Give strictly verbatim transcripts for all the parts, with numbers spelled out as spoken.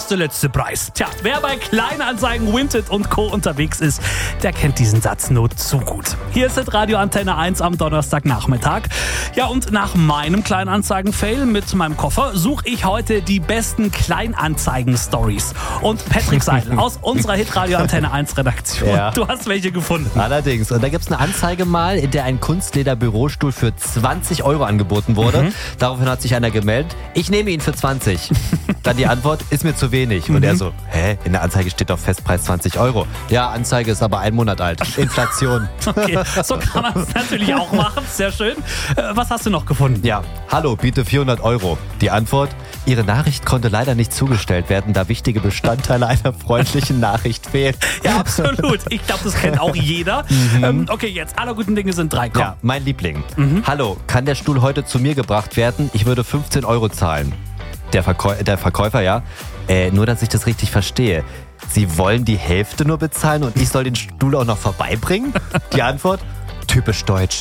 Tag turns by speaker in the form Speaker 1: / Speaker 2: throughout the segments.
Speaker 1: ist der letzte Preis. Tja, wer bei Kleinanzeigen, Vinted und Co. unterwegs ist, der kennt diesen Satz nur zu gut. Hier ist das Radio Antenne eins am Donnerstagnachmittag. Ja, und nach meinem Kleinanzeigen-Fail mit meinem Koffer suche ich heute die besten Kleinanzeigen-Stories. Und Patrick Seidel aus unserer Hitradio Antenne eins Redaktion,
Speaker 2: Ja.
Speaker 1: du hast welche gefunden.
Speaker 2: Allerdings. Und da gibt es eine Anzeige mal, in der ein Kunstleder-Bürostuhl für zwanzig Euro angeboten wurde. Mhm. Daraufhin hat sich einer gemeldet, ich nehme ihn für zwanzig. Dann die Antwort, ist mir zu wenig. Und
Speaker 1: Mhm.
Speaker 2: er so, hä, in der Anzeige steht doch Festpreis zwanzig Euro. Ja, Anzeige ist aber ein Monat alt. Inflation.
Speaker 1: Okay, so kann man es natürlich auch machen. Sehr schön. Äh, was hast du noch gefunden?
Speaker 2: Ja, hallo, biete vierhundert Euro. Die Antwort, Ihre Nachricht konnte leider nicht zugestellt werden, da wichtige Bestandteile einer freundlichen Nachricht fehlen.
Speaker 1: Ja, absolut. Ich glaube, das kennt auch jeder. Mhm. Ähm, okay, jetzt, aller guten Dinge sind drei. Komm.
Speaker 2: Ja, mein Liebling.
Speaker 1: Mhm.
Speaker 2: Hallo, kann der Stuhl heute zu mir gebracht werden? Ich würde fünfzehn Euro zahlen. Der, Verkäu- der Verkäufer, ja. Äh, nur, dass ich das richtig verstehe. Sie wollen die Hälfte nur bezahlen und ich soll den Stuhl auch noch vorbeibringen? Die Antwort? Typisch deutsch.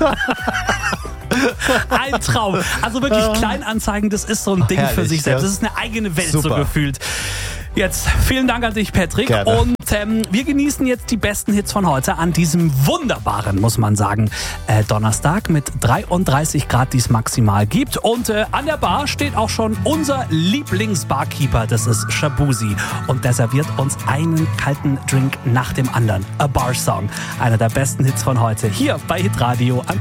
Speaker 1: Ein Traum. Also wirklich Kleinanzeigen, das ist so ein Ding
Speaker 2: Herrlich,
Speaker 1: für sich selbst.
Speaker 2: ja.
Speaker 1: Das ist eine eigene Welt,
Speaker 2: Super.
Speaker 1: so gefühlt. Jetzt, vielen Dank an dich, Patrick.
Speaker 2: Gerne.
Speaker 1: Und ähm, wir genießen jetzt die besten Hits von heute an diesem wunderbaren, muss man sagen, äh, Donnerstag mit dreiunddreißig Grad, die es maximal gibt. Und äh, an der Bar steht auch schon unser Lieblingsbarkeeper, das ist Shabuzi. Und der serviert uns einen kalten Drink nach dem anderen. A Bar Song. Einer der besten Hits von heute. Hier bei Hitradio.